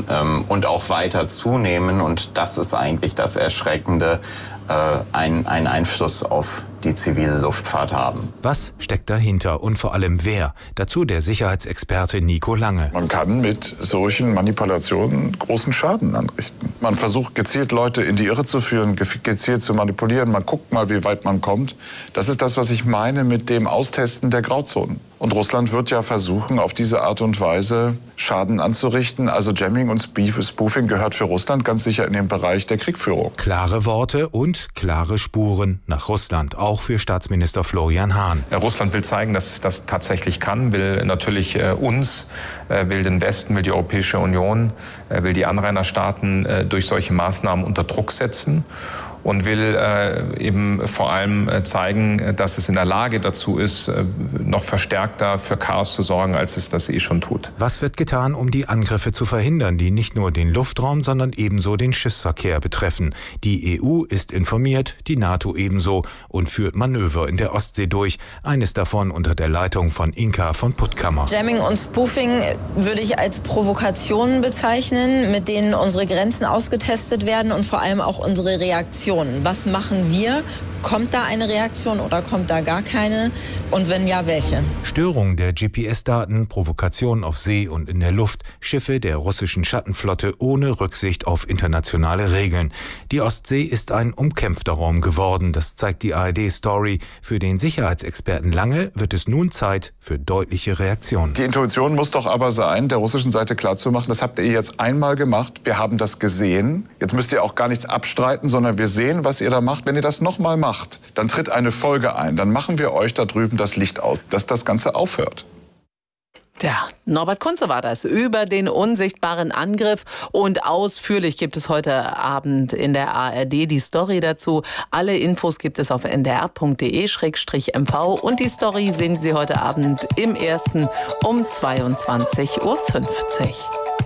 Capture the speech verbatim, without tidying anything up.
ähm, und auch weiter zunehmen. Und das ist eigentlich das Erschreckende, äh, ein, ein Einfluss auf die zivile Luftfahrt haben. Was steckt dahinter und vor allem wer? Dazu der Sicherheitsexperte Nico Lange. Man kann mit solchen Manipulationen großen Schaden anrichten. Man versucht gezielt Leute in die Irre zu führen, gezielt zu manipulieren. Man guckt mal, wie weit man kommt. Das ist das, was ich meine mit dem Austesten der Grauzonen. Und Russland wird ja versuchen, auf diese Art und Weise Schaden anzurichten. Also Jamming und Spoofing gehört für Russland ganz sicher in den Bereich der Kriegführung. Klare Worte und klare Spuren nach Russland, auch für Staatsminister Florian Hahn. Russland will zeigen, dass es das tatsächlich kann, will natürlich äh, uns, äh, will den Westen, will die Europäische Union, äh, will die Anrainerstaaten äh, durch solche Maßnahmen unter Druck setzen. Und will äh, eben vor allem äh, zeigen, dass es in der Lage dazu ist, äh, noch verstärkter für Chaos zu sorgen, als es das eh schon tut. Was wird getan, um die Angriffe zu verhindern, die nicht nur den Luftraum, sondern ebenso den Schiffsverkehr betreffen? Die E U ist informiert, die NATO ebenso und führt Manöver in der Ostsee durch. Eines davon unter der Leitung von Inka von Puttkammer. Jamming und Spoofing würde ich als Provokationen bezeichnen, mit denen unsere Grenzen ausgetestet werden und vor allem auch unsere Reaktionen. Was machen wir? Kommt da eine Reaktion oder kommt da gar keine? Und wenn ja, welche? Störung der G P S-Daten, Provokationen auf See und in der Luft, Schiffe der russischen Schattenflotte ohne Rücksicht auf internationale Regeln. Die Ostsee ist ein umkämpfter Raum geworden, das zeigt die A R D-Story. Für den Sicherheitsexperten Lange wird es nun Zeit für deutliche Reaktionen. Die Intuition muss doch aber sein, der russischen Seite klarzumachen, das habt ihr jetzt einmal gemacht, wir haben das gesehen. Jetzt müsst ihr auch gar nichts abstreiten, sondern wir sehen, was ihr da macht. Wenn ihr das nochmal macht, dann tritt eine Folge ein. Dann machen wir euch da drüben das Licht aus, dass das Ganze aufhört. Ja, Norbert Kunze war das über den unsichtbaren Angriff. Und ausführlich gibt es heute Abend in der A R D die Story dazu. Alle Infos gibt es auf n d r punkt d e slash m v. Und die Story sehen Sie heute Abend im Ersten um zweiundzwanzig Uhr fünfzig.